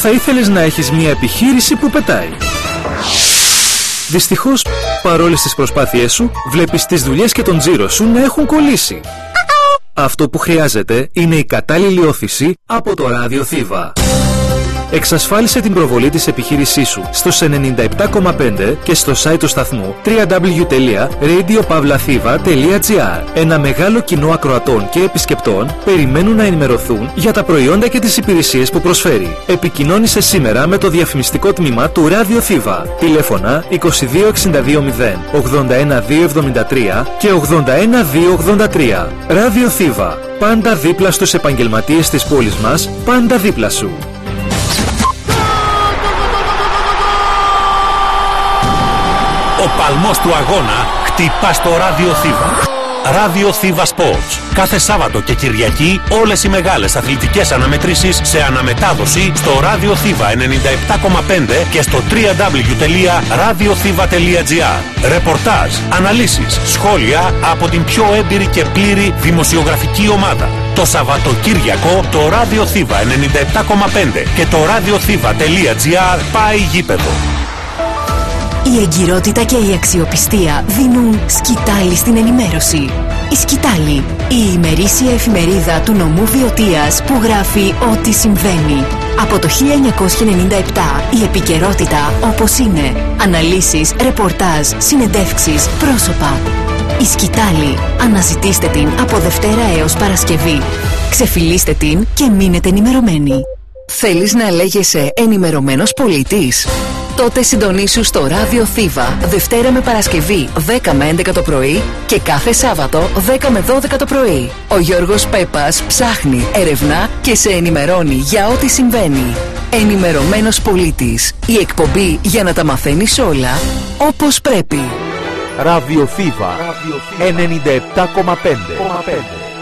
θα ήθελες να έχεις μια επιχείρηση που πετάει. Δυστυχώς, παρόλες τις προσπάθειές σου, βλέπεις τις δουλειές και τον τζίρο σου να έχουν κολλήσει. Αυτό που χρειάζεται είναι η κατάλληλη όθηση από το ράδιο Θήβα. Εξασφάλισε την προβολή της επιχείρησής σου στο 97,5 και στο site του σταθμού www.radiopavlathiva.gr. Ένα μεγάλο κοινό ακροατών και επισκεπτών περιμένουν να ενημερωθούν για τα προϊόντα και τις υπηρεσίες που προσφέρει. Επικοινώνησε σήμερα με το διαφημιστικό τμήμα του ράδιο Θήβα. Τηλέφωνα 22620 81273 και 81283. Ράδιο Θήβα. Πάντα δίπλα στους επαγγελματίες της πόλης μας, πάντα δίπλα σου. Ο παλμός του αγώνα χτυπά στο ράδιο Θήβα. Ράδιο Θήβα Sports. Κάθε Σάββατο και Κυριακή όλες οι μεγάλες αθλητικές αναμετρήσεις σε αναμετάδοση στο ράδιο Θήβα 97,5 και στο www.radiothiva.gr. Ρεπορτάζ, αναλύσεις, σχόλια από την πιο έμπειρη και πλήρη δημοσιογραφική ομάδα. Το Σαββατοκύριακο το ράδιο Θήβα 97,5 και το radiothiva.gr πάει γήπεδο. Η εγκυρότητα και η αξιοπιστία δίνουν σκητάλη στην ενημέρωση. Η Σκητάλη, η ημερήσια εφημερίδα του νομού Βιωτίας που γράφει ό,τι συμβαίνει. Από το 1997 η επικαιρότητα όπως είναι. Αναλύσεις, ρεπορτάζ, συνεντεύξεις, πρόσωπα. Η Σκητάλη. Αναζητήστε την από Δευτέρα έως Παρασκευή. Ξεφυλίστε την και μείνετε ενημερωμένοι. Θέλεις να λέγεσαι ενημερωμένος πολίτης? Τότε συντονίσου στο ράδιο Θήβα Δευτέρα με Παρασκευή 10 με 11 το πρωί και κάθε Σάββατο 10 με 12 το πρωί. Ο Γιώργος Πέπας ψάχνει, ερευνά και σε ενημερώνει για ό,τι συμβαίνει. Ενημερωμένος πολίτης. Η εκπομπή για να τα μαθαίνεις όλα όπως πρέπει. Ράδιο Θήβα 97,5.